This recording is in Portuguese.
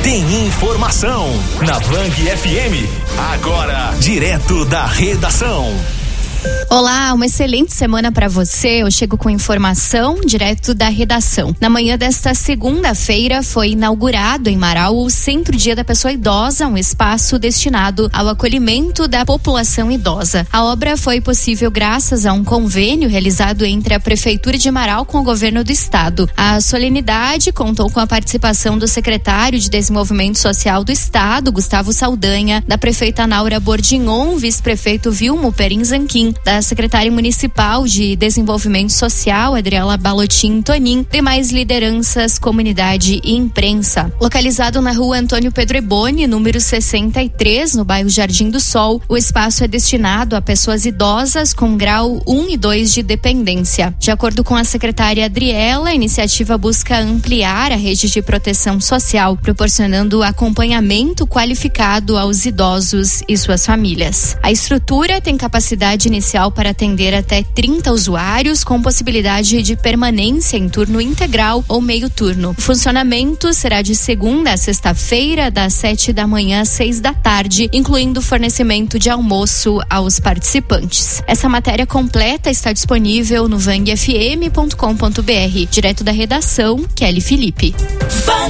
tem informação na Vang FM. Agora, direto da redação. Olá, uma excelente semana para você. Eu chego com informação direto da redação. Na manhã desta segunda-feira foi inaugurado em Marau o Centro Dia da Pessoa Idosa, um espaço destinado ao acolhimento da população idosa. A obra foi possível graças a um convênio realizado entre a Prefeitura de Marau com o governo do estado. A solenidade contou com a participação do secretário de Desenvolvimento Social do estado, Gustavo Saldanha, da prefeita Naura Bordignon, vice-prefeito Vilmo Perim Zanquim, da secretária municipal de Desenvolvimento Social, Adriela Balotin Tonin, demais lideranças, comunidade e imprensa. Localizado na rua Antônio Pedro Eboni, número 63, no bairro Jardim do Sol, o espaço é destinado a pessoas idosas com grau 1 e 2 de dependência. De acordo com a secretária Adriela, a iniciativa busca ampliar a rede de proteção social, proporcionando acompanhamento qualificado aos idosos e suas famílias. A estrutura tem capacidade inicial para atender até 30 usuários, com possibilidade de permanência em turno integral ou meio turno. O funcionamento será de segunda a sexta-feira, das 7 da manhã às 6 da tarde, incluindo fornecimento de almoço aos participantes. Essa matéria completa está disponível no vangfm.com.br. Direto da redação, Kelly Felipe.